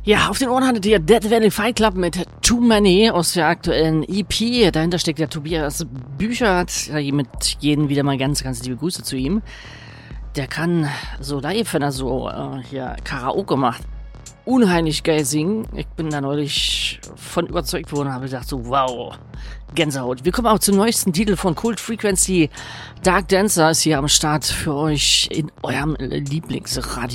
Ja, auf den Ohren hattet ihr Dead Valley Fight Club mit Too Many aus der aktuellen EP. Dahinter steckt der Tobias Büchert. Ja, mit jedem wieder mal ganz, ganz liebe Grüße zu ihm. Der kann so live, wenn er so hier Karaoke macht, unheimlich geil singen. Ich bin da neulich von überzeugt worden und habe gedacht so, wow, Gänsehaut. Wir kommen auch zum neuesten Titel von Cold Frequency. Dark Dancer ist hier am Start für euch in eurem Lieblingsradio.